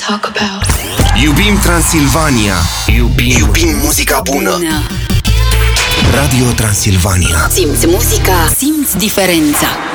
talk about. Iubim Transilvania. Iubim muzica bună. Radio Transilvania. Simți muzica, simți diferența.